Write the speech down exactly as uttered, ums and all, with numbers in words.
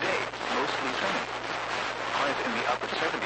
Today, mostly sunny. Highs in the upper seventies.